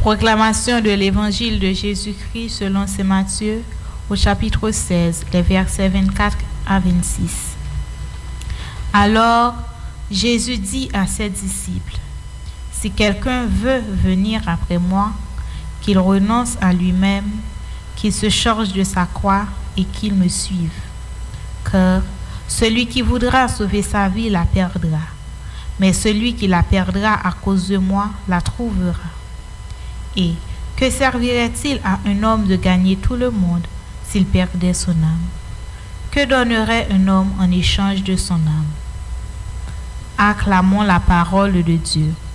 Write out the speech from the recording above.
Proclamation de l'évangile de Jésus-Christ selon saint Matthieu au chapitre 16, les versets 24 à 26. Alors, Jésus dit à ses disciples, « Si quelqu'un veut venir après moi, qu'il renonce à lui-même, qu'il se charge de sa croix et qu'il me suive. Car celui qui voudra sauver sa vie la perdra, mais celui qui la perdra à cause de moi la trouvera. Et que servirait-il à un homme de gagner tout le monde s'il perdait son âme? Que donnerait un homme en échange de son âme? Acclamons la parole de Dieu.